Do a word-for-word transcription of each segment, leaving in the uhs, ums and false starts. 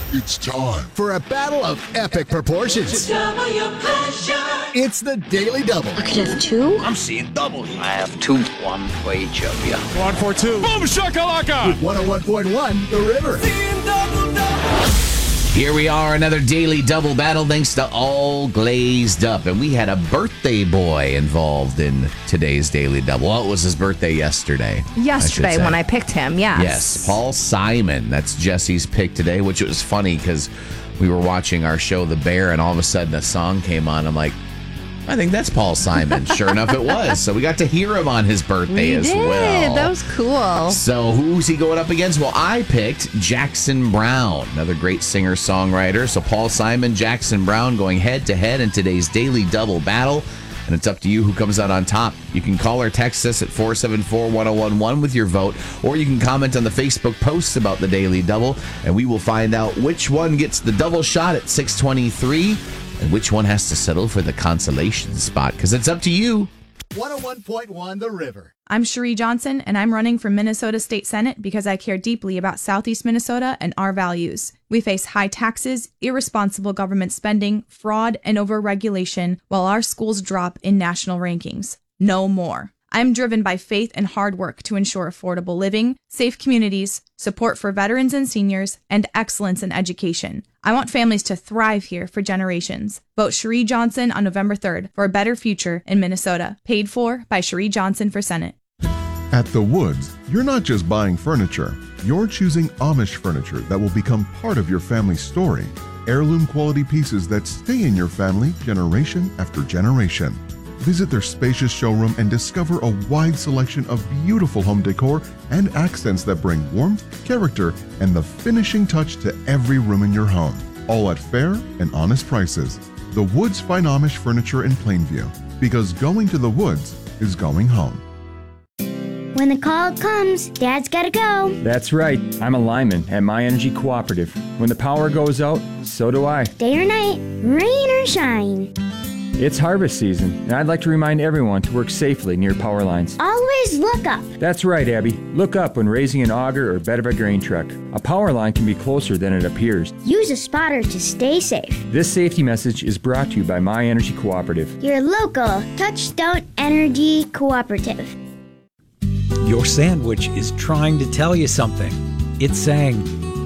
It's time for a battle of epic proportions. Double your pleasure. It's the Daily Double. I could have two. I'm seeing double here. I have two. One for each of you. One for two. Boom shakalaka. With one oh one point one, The River. Seeing double, double. Here we are, another Daily Double battle thanks to All Glazed Up. And we had a birthday boy involved in today's Daily Double. Well, it was his birthday yesterday. Yesterday I when I picked him, yes. Yes, Paul Simon. That's Jesse's pick today, which was funny because we were watching our show, The Bear, and all of a sudden a song came on. I'm like, I think that's Paul Simon. Sure enough, it was. So we got to hear him on his birthday we as did. well. That was cool. So who's he going up against? Well, I picked Jackson Browne, another great singer-songwriter. So Paul Simon, Jackson Browne going head-to-head in today's Daily Double battle. And it's up to you who comes out on top. You can call or text us at four seven four, one oh one one with your vote, or you can comment on the Facebook posts about the Daily Double, and we will find out which one gets the double shot at six twenty-three and which one has to settle for the consolation spot, because it's up to you. one oh one point one, The River. I'm Cherie Johnson, and I'm running for Minnesota State Senate because I care deeply about Southeast Minnesota and our values. We face high taxes, irresponsible government spending, fraud, and overregulation, while our schools drop in national rankings. No more. I'm driven by faith and hard work to ensure affordable living, safe communities, support for veterans and seniors, and excellence in education. I want families to thrive here for generations. Vote Cherie Johnson on November third for a better future in Minnesota. Paid for by Cherie Johnson for Senate. At The Woods, you're not just buying furniture. You're choosing Amish furniture that will become part of your family's story. Heirloom quality pieces that stay in your family generation after generation. Visit their spacious showroom and discover a wide selection of beautiful home decor and accents that bring warmth, character, and the finishing touch to every room in your home. All at fair and honest prices. The Woods Fine Amish Furniture in Plainview. Because going to The Woods is going home. When the call comes, Dad's gotta go. That's right. I'm a lineman at My Energy Cooperative. When the power goes out, so do I. Day or night, rain or shine. It's harvest season, and I'd like to remind everyone to work safely near power lines. Always look up. That's right, Abby. Look up when raising an auger or bed of a grain truck. A power line can be closer than it appears. Use a spotter to stay safe. This safety message is brought to you by My Energy Cooperative. Your local Touchstone Energy Cooperative. Your sandwich is trying to tell you something. It's saying,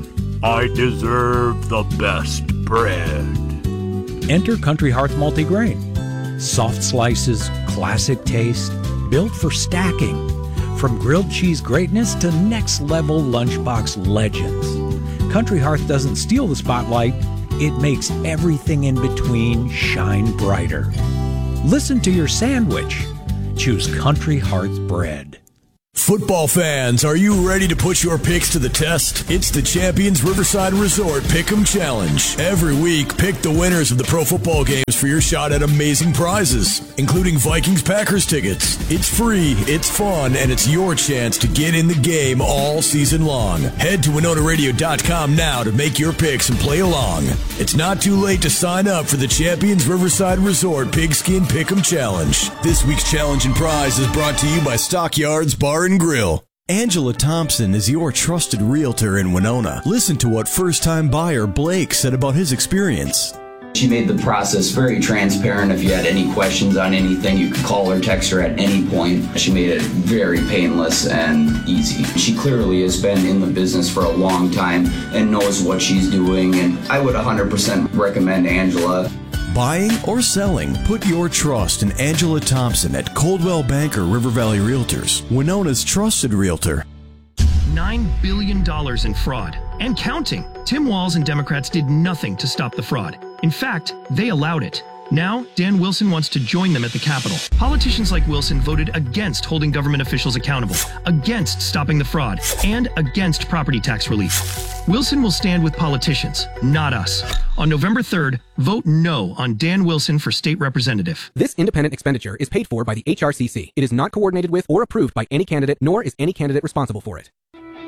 I deserve the best bread. Enter Country Hearth Multigrain. Soft slices, classic taste, built for stacking. From grilled cheese greatness to next level lunchbox legends. Country Hearth doesn't steal the spotlight, it makes everything in between shine brighter. Listen to your sandwich. Choose Country Hearth bread. Football fans, are you ready to put your picks to the test? It's the Champions Riverside Resort Pick'em Challenge. Every week, pick the winners of the pro football games for your shot at amazing prizes, including Vikings-Packers tickets. It's free, it's fun, and it's your chance to get in the game all season long. Head to Winona Radio dot com now to make your picks and play along. It's not too late to sign up for the Champions Riverside Resort Pigskin Pick'em Challenge. This week's challenge and prize is brought to you by Stockyards Bar and Grill. Angela Thompson is your trusted realtor in Winona. Listen to what first-time buyer Blake said about his experience. She made the process very transparent. If you had any questions on anything, you could call or text her at any point. She made it very painless and easy. She clearly has been in the business for a long time and knows what she's doing, and I would one hundred percent recommend Angela. Buying or selling, put your trust in Angela Thompson at Coldwell Banker River Valley Realtors, Winona's trusted realtor. nine billion dollars in fraud and counting. Tim Walz and Democrats did nothing to stop the fraud. In fact, they allowed it. Now, Dan Wilson wants to join them at the Capitol. Politicians like Wilson voted against holding government officials accountable, against stopping the fraud, and against property tax relief. Wilson will stand with politicians, not us. On November third, vote no on Dan Wilson for state representative. This independent expenditure is paid for by the H R C C. It is not coordinated with or approved by any candidate, nor is any candidate responsible for it.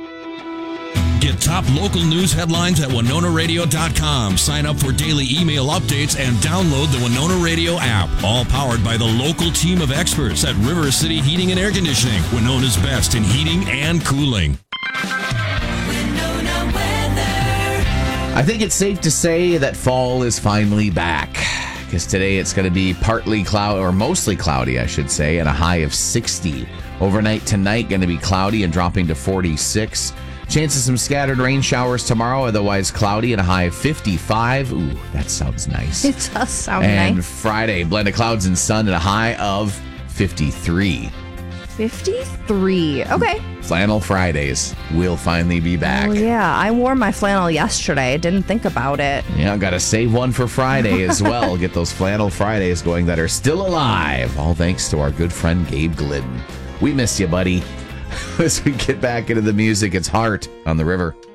Get top local news headlines at Winona Radio dot com. Sign up for daily email updates and download the Winona Radio app. All powered by the local team of experts at River City Heating and Air Conditioning, Winona's best in heating and cooling. Winona weather. I think it's safe to say that fall is finally back, because today it's going to be partly cloud, or mostly cloudy, I should say, and a high of sixty. Overnight tonight, going to be cloudy and dropping to forty-six. Chance of some scattered rain showers tomorrow, otherwise cloudy and a high of fifty-five. Ooh, that sounds nice. It does sound and nice. And Friday, blend of clouds and sun and a high of fifty-three. fifty-three. Okay. Flannel Fridays will finally be back. Oh, yeah. I wore my flannel yesterday. Didn't think about it. Yeah, got to save one for Friday as well. Get those Flannel Fridays going that are still alive. All thanks to our good friend Gabe Glidden. We miss you, buddy. As we get back into the music, it's Heart on the River.